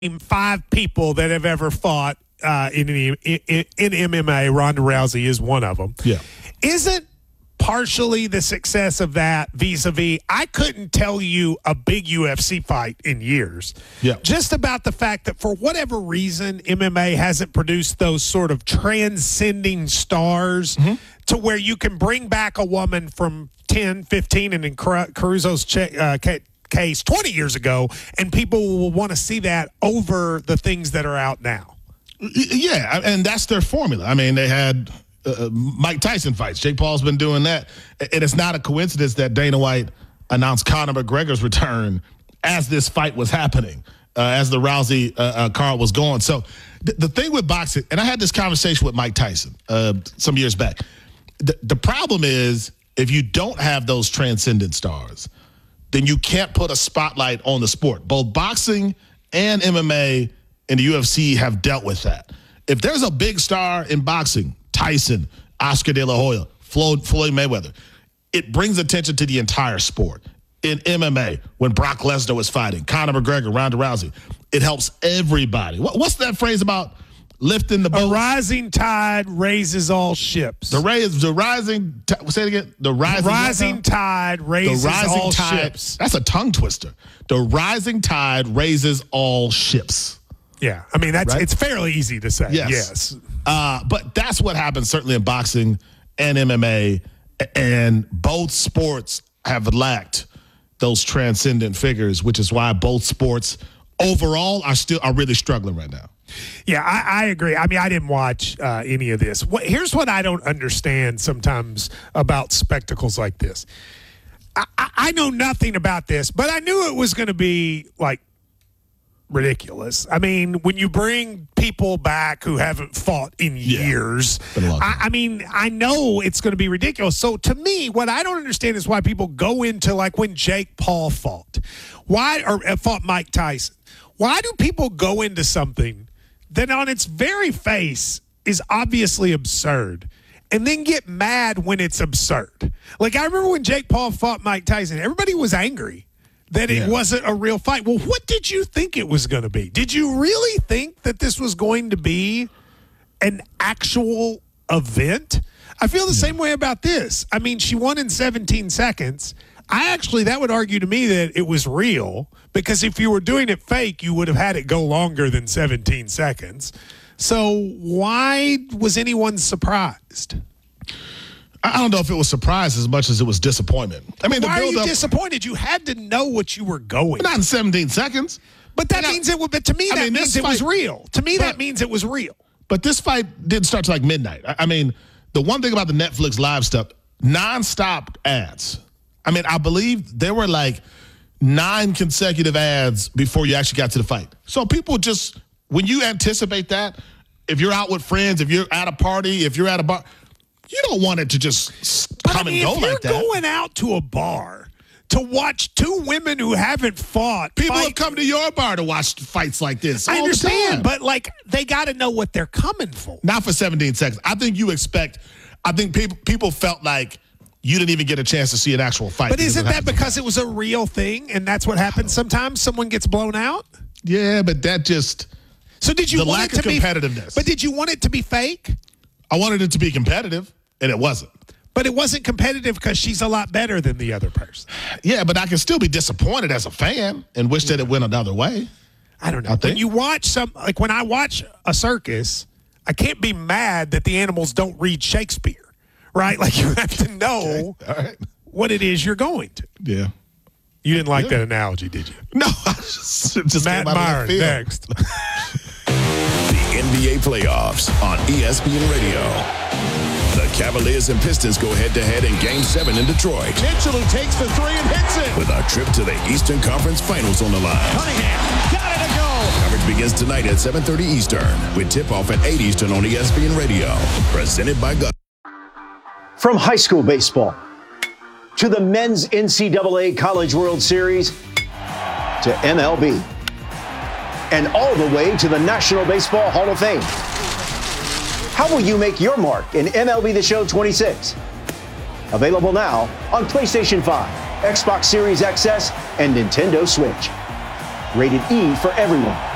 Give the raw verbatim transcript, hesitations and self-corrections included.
five people that have ever fought uh, in, in, in, in M M A. Ronda Rousey is one of them. Yeah. Isn't partially the success of that vis-a-vis, I couldn't tell you a big U F C fight in years. Yeah. Just about the fact that for whatever reason, M M A hasn't produced those sort of transcending stars mm-hmm. to where you can bring back a woman from ten, fifteen, and in Caruso's ch- uh, case twenty years ago, and people will want to see that over the things that are out now. Yeah, and that's their formula. I mean, they had uh, Mike Tyson fights. Jake Paul's been doing that. And it's not a coincidence that Dana White announced Conor McGregor's return as this fight was happening, uh, as the Rousey uh, uh, card was going. So th- the thing with boxing, and I had this conversation with Mike Tyson uh, some years back, the, the problem is if you don't have those transcendent stars, then you can't put a spotlight on the sport. Both boxing and M M A and the U F C have dealt with that. If there's a big star in boxing, Tyson, Oscar De La Hoya, Floyd, Floyd Mayweather, it brings attention to the entire sport. In M M A, when Brock Lesnar was fighting, Conor McGregor, Ronda Rousey, it helps everybody. What, what's that phrase about lifting the boat? A rising tide raises all ships. The, raise, the rising, t- say it again. The rising, the rising tide raises the rising all tide, ships. That's a tongue twister. The rising tide raises all ships. Yeah, I mean, that's right? It's fairly easy to say. Yes. yes. Uh, but that's what happens certainly in boxing and M M A, and both sports have lacked those transcendent figures, which is why both sports overall are still are really struggling right now. Yeah, I, I agree. I mean, I didn't watch uh, any of this. What, here's what I don't understand sometimes about spectacles like this. I, I, I know nothing about this, but I knew it was going to be like ridiculous. I mean, when you bring people back who haven't fought in yeah, years, I, I mean, I know it's going to be ridiculous. So to me, what I don't understand is why people go into like when Jake Paul fought, why or uh, fought Mike Tyson. Why do people go into something that on its very face is obviously absurd and then get mad when it's absurd? Like I remember when Jake Paul fought Mike Tyson, everybody was angry that it yeah. wasn't a real fight. Well, what did you think it was going to be? Did you really think that this was going to be an actual event? I feel the yeah. same way about this. I mean, she won in seventeen seconds. I actually, that would argue to me that it was real, because if you were doing it fake, you would have had it go longer than seventeen seconds. So why was anyone surprised? I don't know if it was surprise as much as it was disappointment. I mean, why the build are you up, disappointed? You had to know what you were going. Not in seventeen seconds. But that means it. But to me, that I mean, means it fight, was real. To me, but, that means it was real. But this fight didn't start till like midnight. I, I mean, the one thing about the Netflix live stuff, nonstop ads. I mean, I believe there were like nine consecutive ads before you actually got to the fight. So people just, when you anticipate that, if you're out with friends, if you're at a party, if you're at a bar, you don't want it to just but come I mean, and go like that. If you're going out to a bar to watch two women who haven't fought. People fight, have come to your bar to watch fights like this. I all understand, the time. But like they got to know what they're coming for. Not for seventeen seconds. I think you expect, I think people people felt like you didn't even get a chance to see an actual fight. But isn't that because it was a real thing and that's what happens sometimes? Someone gets blown out? Yeah, but that just. So did you the want lack it to of competitiveness. Be, but did you want it to be fake? I wanted it to be competitive, and it wasn't. But it wasn't competitive because she's a lot better than the other person. Yeah, but I can still be disappointed as a fan and wish that it went another way. I don't know. I when you watch some, like when I watch a circus, I can't be mad that the animals don't read Shakespeare, right? Like you have to know okay. All right. what it is you're going to. Yeah. You didn't like yeah. that analogy, did you? No. I just, just Matt Meyer next. The N B A playoffs on E S P N Radio. The Cavaliers and Pistons go head-to-head in Game seven in Detroit. Mitchell who takes the three and hits it. With a trip to the Eastern Conference Finals on the line. Cunningham got it to go. Coverage begins tonight at seven thirty Eastern with tip-off at eight Eastern on E S P N Radio. Presented by Gus. From high school baseball to the men's N C double A College World Series to M L B and all the way to the National Baseball Hall of Fame. How will you make your mark in M L B The Show twenty-six? Available now on PlayStation five, Xbox Series X S, and Nintendo Switch. Rated E for everyone.